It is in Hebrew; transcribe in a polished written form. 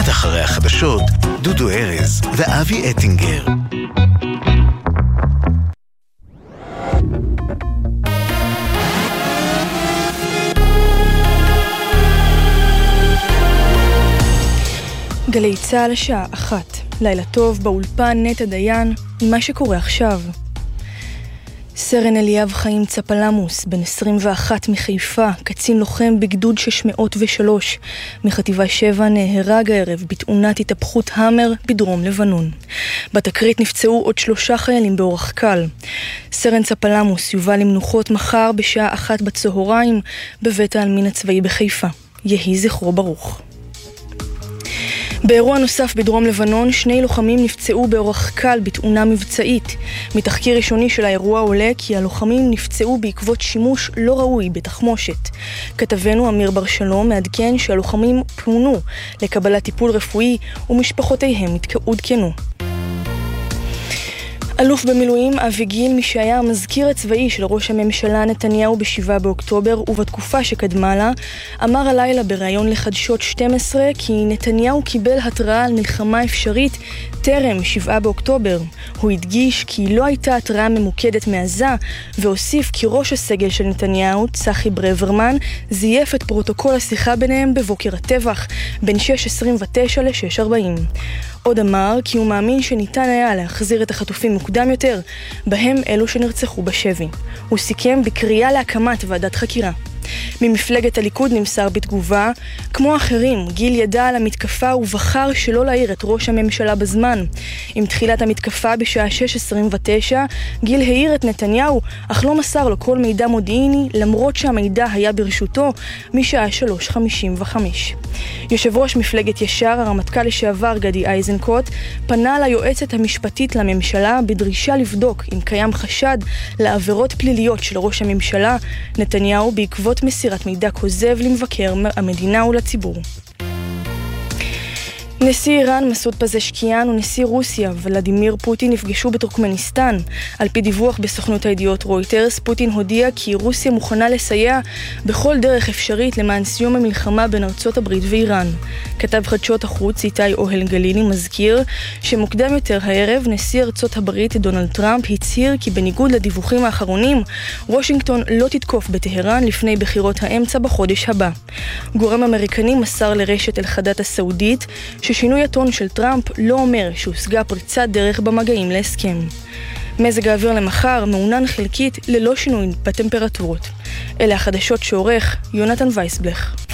מיד אחרי החדשות, דודו ארז ואבי אטינגר. גלי צהל השעה 1. לילה טוב באולפן נטע דיין עם מה שקורה עכשיו. סרן אליאב חיים צפלמוס, בן 21 מחיפה, קצין לוחם בגדוד 603 מחטיבה 7, נהרג הערב בתאונת התהפכות המר בדרום לבנון. בתקרית נפצעו עוד 3 חיילים באורח קל. סרן צפלמוס יובא למנוחות מחר בשעה 1 בצהריים בבית העלמין הצבאי בחיפה. יהי זכרו ברוך. באירוע נוסף בדרום לבנון, 2 לוחמים נפצעו באורח קל בתאונה מבצעית. מתחקיר ראשוני של האירוע עולה כי הלוחמים נפצעו בעקבות שימוש לא ראוי בתחמושת. כתבנו אמיר בר שלום מעדכן שהלוחמים פונו לקבלת טיפול רפואי ומשפחותיהם עודכנו. אלוף במילואים אבי גיל, מי שהיה המזכיר הצבאי של ראש הממשלה נתניהו ב7 באוקטובר ובתקופה שקדמה לה, אמר הלילה בראיון לחדשות 12 כי נתניהו קיבל התראה על מלחמה אפשרית טרם 7 באוקטובר. הוא הדגיש כי לא הייתה התראה ממוקדת מעזה, והוסיף כי ראש הסגל של נתניהו, צחי ברברמן, זייף את פרוטוקול השיחה ביניהם בבוקר הטבח, בין 6:29 ל-6:40. עוד אמר כי הוא מאמין שניתן היה להחזיר את החטופים מוקדם יותר, בהם אלו שנרצחו בשבי. הוא סיכם בקריאה להקמת ועדת חקירה. ממפלגת הליכוד נמסר בתגובה, כמו אחרים, גיל ידע על המתקפה ובחר שלא להעיר את ראש הממשלה בזמן. עם תחילת המתקפה בשעה 6:29, גיל העיר את נתניהו, אך לא מסר לו כל מידע מודיעיני, למרות שהמידע היה ברשותו משעה 3:55. יושב ראש מפלגת ישר, הרמטכ"ל לשעבר גדי איזנקוט, פנה ליועצת המשפטית לממשלה בדרישה לבדוק אם קיים חשד לעבירות פליליות של ראש הממשלה נתניהו בעקבות מסירת מידע כוזב למבקר המדינה ולציבור. נשיא איראן מסעוד פזשקיאן ונשיא רוסיה ולדימיר פוטין נפגשו בטורקמניסטן. על פי דיווח בסוכנות הידיעות רויטרס, פוטין הודיע כי רוסיה מוכנה לסייע בכל דרך אפשרית למען סיום המלחמה בין ארצות הברית ואיראן. כתב חדשות החוץ איתי אוהל גלילי מזכיר שמוקדם יותר הערב נשיא ארצות הברית דונלד טראמפ הצהיר כי בניגוד לדיווחים האחרונים, וושינגטון לא תתקוף בטהרן לפני בחירות האמצע בחודש הבא. גורם אמריקני מסר לרשת אל-חדאט הסעודית ששינוי הטון של טראמפ לא אומר שהושגה פריצת דרך במגעים להסכם. מזג האוויר למחר מעונן חלקית ללא שינוי בטמפרטורות. אלה החדשות שעורך יונתן וייסבלך.